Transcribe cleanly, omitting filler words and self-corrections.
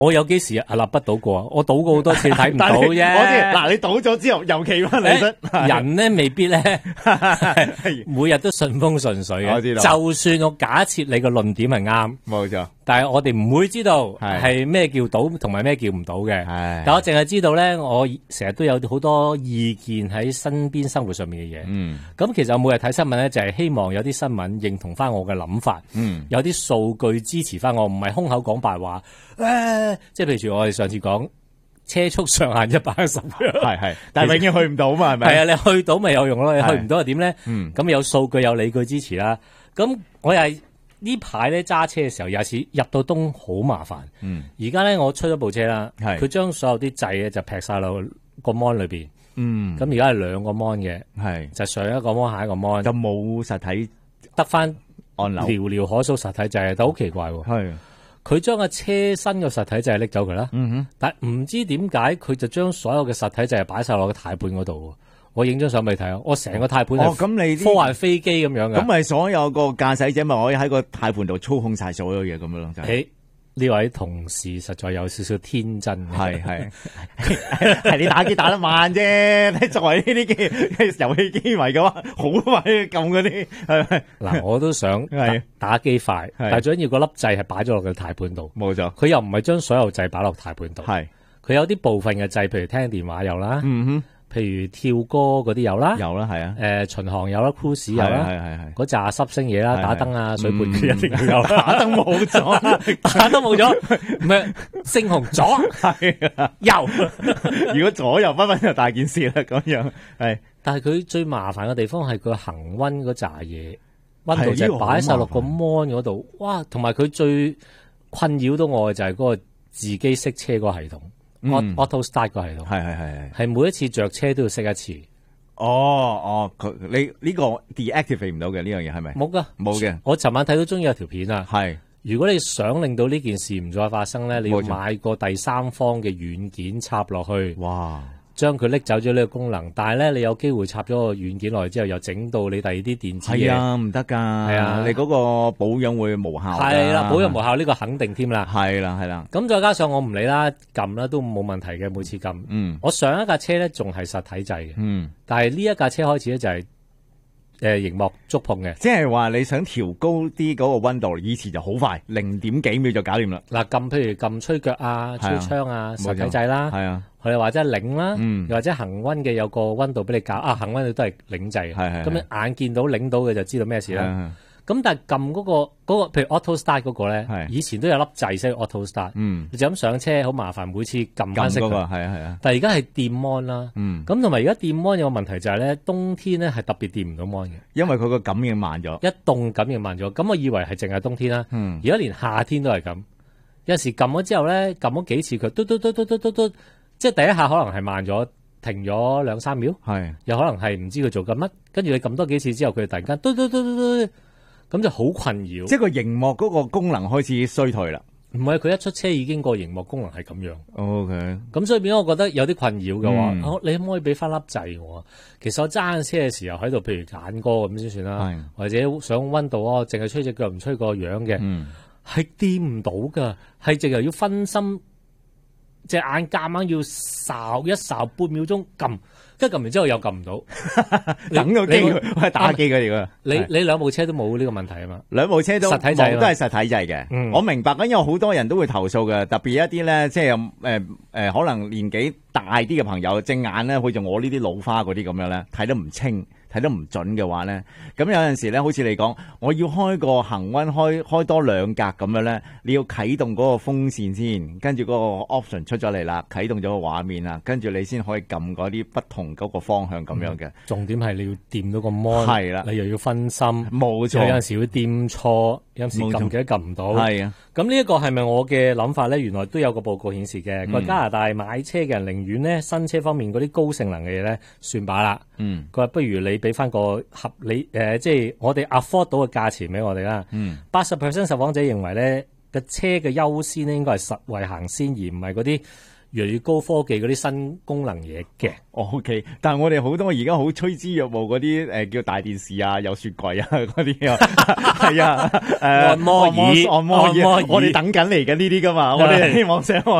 我有幾時立不到過啊？我賭過好多次睇唔到啫。 嗱，你賭咗之後又企翻嚟身， 人咧未必咧每日都順風順水嘅。 我知道就算我假設你個論點係啱， 冇錯。 但係我哋唔會知道係係咩叫賭同埋咩叫唔賭嘅。 係但我淨係知道咧，我成日都有好多意見喺身邊生活上面嘅嘢。咁其實我每日睇新聞咧，就係希望有啲新聞認同翻我嘅諗法。有啲數據支持翻我，唔係空口講白話。即係譬如我哋上次講車速上限110， 係，但係永遠去唔到嘛，係咪？ 係啊，你去到咪有用咯，你去唔到又點咧？咁有數據有理據支持啦。咁我又係呢排咧揸車嘅時候，有時入到東好麻煩。而家咧我出咗部車啦，佢將所有啲掣咧就劈晒落個 mon 裏邊。咁而家係兩個 mon 嘅，係就上一個 mon 下一個 mon， 就冇實體， 得翻按鈕， 寥寥可數實體掣，但好奇怪喎。 係。 佢將個車身嘅實體掣拎走佢啦，但係唔知點解佢就將所有嘅實體掣擺晒落個軚盤嗰度。我影張相俾你睇啊！我成個軚盤咁你科幻飛機咁樣嘅， 咁咪所有個駕駛者咪可以喺個軚盤度操控晒所有嘢咁樣咯？ 呢位同事實在有少少天真嘅， 係你打機打得慢啫。你作為呢啲遊戲機迷嘅話，好快撳嗰啲係嗱，我都想打機快，但係最緊要嗰粒掣係擺咗落個軚盤度， 冇錯。 佢又唔係將所有掣擺落軚盤度， 係佢有啲部分嘅掣，譬如聽電話有啦，譬如跳歌嗰啲有啦，係啊，巡航有啦，cruise 有啦，係嗰扎濕星嘢啦，打燈啊，水撥佢一定要有， 打燈冇咗， 打燈冇咗，咩星紅左係右， 如果左右不分就大件事啦，咁樣係。 但係佢最麻煩嘅地方係佢恒溫嗰扎嘢，溫度就擺晒落個 mon 嗰度，哇！同埋佢最困擾到我嘅就係嗰個自己熄車個系統。auto start 個系統係每一次着車都要熄一次。 你呢個 deactivate 唔到嘅呢樣嘢係咪？ 冇噶， 冇嘅。 我尋晚睇到中意有條片啊， 係如果你想令到呢件事唔再發生咧，你要買個第三方嘅軟件插落去。哇！將佢拎走咗呢個功能，但係咧你有機會插咗個軟件落去之後，又整到你第二啲電子嘢。 係啊，唔得㗎。係啊，你嗰個保養會無效。 係啦，保養無效呢個肯定添啦。 係啦。咁再加上我唔理啦，撳啦都冇問題嘅，每次撳。我上一架車咧仲係實體掣嘅。但係呢一架車開始咧就係熒幕觸碰嘅。即係話你想調高啲嗰個溫度，以前就好快，0.幾秒就搞掂啦。嗱，譬如撳吹腳啊、吹窗啊，實體掣啦。係啊。佢哋或者擰啦，又或者恒溫嘅有個溫度俾你搞啊，恒溫都係擰掣，咁你眼見到擰到嘅就知道咩事啦。咁但係撳嗰個，譬如 auto start 嗰個咧，以前都有粒掣先 auto start，你就咁上車好麻煩，每次撳翻熄佢。係。但係而家係電 mon 啦，咁同埋而家電 mon 有個問題就係咧，冬天咧係特別電唔到 mon 嘅，因為佢個感應慢咗，一凍感應慢咗。咁我以為係淨係冬天啦，而家連夏天都係咁。有時撳咗之後咧，撳咗幾次佢嘟。即係第一下可能係慢咗，停咗2-3秒，又可能係唔知佢做緊乜，跟住你撳多幾次之後，佢突然間嘟，咁就好困擾。即係個熒幕嗰個功能開始衰退啦。唔係，佢一出車已經個熒幕功能係咁樣。OK，咁所以變咗，我覺得有啲困擾嘅話，你可唔可以俾翻粒掣我？其實我揸緊車嘅時候喺度，譬如揀歌咁先算啦，或者想溫度啊，淨係吹隻腳唔吹個樣嘅，係掂唔到噶，係淨係要分心。隻眼夾硬要睄半秒鐘撳，跟住撳完之後又撳唔到，等到機會打機嗰啲。你兩部車都冇呢個問題啊嘛？兩部車都實體掣都係實體掣嘅。我明白緊有好多人都會投訴嘅，特別一啲咧，即係可能年紀大啲嘅朋友，隻眼咧好似我呢啲老花嗰啲咁樣咧，睇得唔清。睇得唔準嘅話咧，咁有陣時咧，好似你講，我要開個恒溫開多2格咁樣咧，你要啟動嗰個風扇先，跟住嗰個 option 出咗嚟啦，啟動咗個畫面啦，跟住你先可以撳嗰啲不同嗰個方向咁樣嘅。重點係你要掂到個 mon， 係啦，你又要分心，冇錯，有陣時會掂錯，有陣時撳嘅都撳唔到。係啊，咁呢一個係咪我嘅諗法咧？原來都有個報告顯示嘅，佢話加拿大買車嘅人寧願咧新車方面嗰啲高性能嘅嘢咧算把啦。佢話不如你俾翻個合理即係我哋 afford 到嘅價錢俾我哋啦。80% 受訪者認為咧個車嘅優先咧應該係實惠行先，而唔係嗰啲越嚟越高科技嗰啲新功能嘢嘅。 OK， 但係我哋好多而家好趨之若鶩嗰啲叫大電視啊，有雪櫃啊嗰啲啊，係啊， 按摩椅， 我哋等緊嚟緊呢啲噶嘛，我哋希望想